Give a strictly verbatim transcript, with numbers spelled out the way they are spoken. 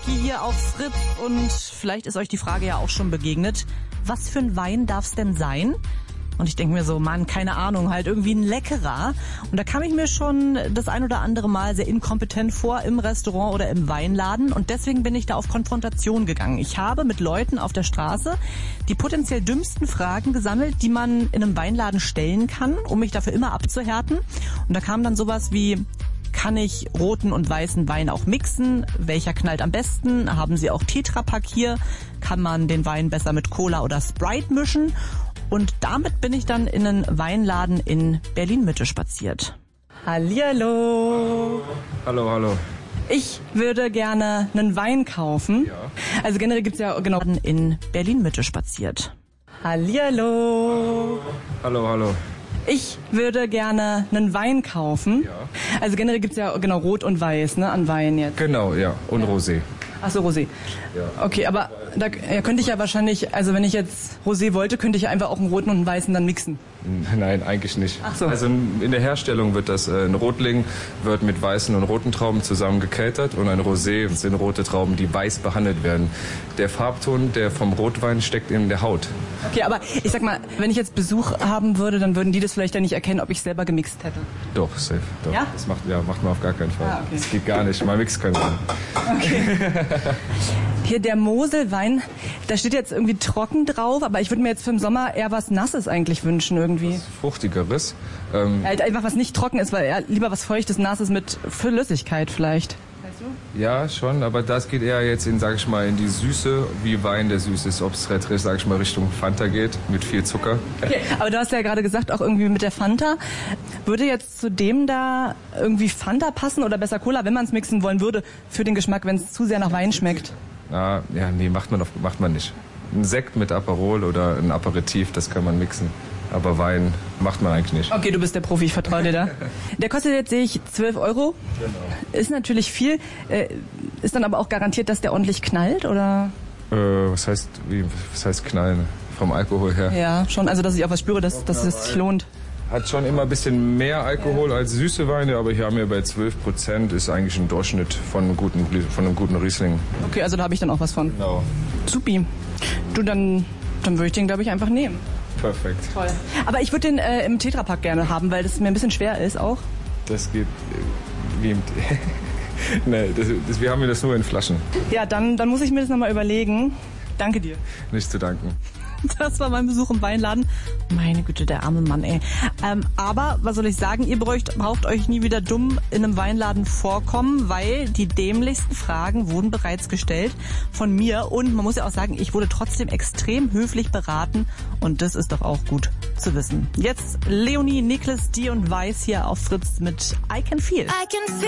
Whisky hier auf Fritz und vielleicht ist euch die Frage ja auch schon begegnet. Was für ein Wein darf's denn sein? Und ich denke mir so, Mann, keine Ahnung, halt irgendwie ein leckerer. Und da kam ich mir schon das ein oder andere Mal sehr inkompetent vor im Restaurant oder im Weinladen. Und deswegen bin ich da auf Konfrontation gegangen. Ich habe mit Leuten auf der Straße die potenziell dümmsten Fragen gesammelt, die man in einem Weinladen stellen kann, um mich dafür immer abzuhärten. Und da kam dann sowas wie: Kann ich roten und weißen Wein auch mixen? Welcher knallt am besten? Haben Sie auch Tetrapack hier? Kann man den Wein besser mit Cola oder Sprite mischen? Und damit bin ich dann in einen Weinladen in Berlin-Mitte spaziert. Hallihallo. Hallo, hallo. Ich würde gerne einen Wein kaufen. Ja. Also generell gibt's ja genau in Berlin-Mitte spaziert. Hallihallo. Hallo, hallo. Ich würde gerne einen Wein kaufen. Ja. Also generell gibt's ja genau Rot und Weiß, ne, an Wein jetzt. Genau, ja. Und ja. Rosé. Ach so, Rosé. Ja. Okay, aber da ja, könnte ich ja wahrscheinlich, also wenn ich jetzt Rosé wollte, könnte ich ja einfach auch einen roten und einen weißen dann mixen. Nein, eigentlich nicht. Ach so. Also in der Herstellung wird das, äh, ein Rotling wird mit weißen und roten Trauben zusammen gekeltert und ein Rosé sind rote Trauben, die weiß behandelt werden. Der Farbton, der vom Rotwein steckt in der Haut. Okay, aber ich sag mal, wenn ich jetzt Besuch haben würde, dann würden die das vielleicht ja nicht erkennen, ob ich selber gemixt hätte. Doch, safe. Doch. Ja? Das macht, ja, macht man auf gar keinen Fall. Ah, okay. Das geht gar nicht. Man mixt keinen Wein. Okay. Hier der Moselwein, da steht jetzt irgendwie trocken drauf, aber ich würde mir jetzt für den Sommer eher was Nasses eigentlich wünschen irgendwie. Was Fruchtigeres. Ähm, halt einfach was nicht trocken ist, weil ja, lieber was Feuchtes, Nasses mit Flüssigkeit vielleicht. Weißt du? Ja, schon, aber das geht eher jetzt in, sag ich mal, in die Süße, wie Wein der süß ist. Ob es, sag ich mal, Richtung Fanta geht, mit viel Zucker. Okay, aber du hast ja gerade gesagt, auch irgendwie mit der Fanta. Würde jetzt zu dem da irgendwie Fanta passen oder besser Cola, wenn man es mixen wollen würde, für den Geschmack, wenn es zu sehr nach Wein schmeckt? Ah, ja, nee, macht man, auf, macht man nicht. Ein Sekt mit Aperol oder ein Aperitif, das kann man mixen. Aber Wein macht man eigentlich nicht. Okay, du bist der Profi, ich vertraue dir da. Der kostet jetzt, sehe ich, zwölf Euro. Genau. Ist natürlich viel. Äh, ist dann aber auch garantiert, dass der ordentlich knallt, oder? Äh, was heißt, wie, was heißt knallen? Vom Alkohol her? Ja, schon. Also, dass ich auch was spüre, dass, dass es sich lohnt. Hat schon immer ein bisschen mehr Alkohol ja. als süße Weine, aber hier haben wir bei zwölf Prozent, ist eigentlich ein Durchschnitt von einem guten, von einem guten Riesling. Okay, also da habe ich dann auch was von. Genau. Supi. Du, dann, dann würde ich den, glaube ich, einfach nehmen. Perfekt. Toll. Aber ich würde den äh, im Tetrapack gerne haben, weil das mir ein bisschen schwer ist auch. Das geht äh, wie im... nee, das, das, wir haben hier das nur in Flaschen. Ja, dann, dann muss ich mir das nochmal überlegen. Danke dir. Nicht zu danken. Das war mein Besuch im Weinladen. Meine Güte, der arme Mann, ey. Ähm, aber, was soll ich sagen, ihr braucht, braucht euch nie wieder dumm in einem Weinladen vorkommen, weil die dämlichsten Fragen wurden bereits gestellt von mir. Und man muss ja auch sagen, ich wurde trotzdem extrem höflich beraten. Und das ist doch auch gut zu wissen. Jetzt Leonie, Niklas, Die und Weiß hier auf Fritz mit I Can Feel. I can feel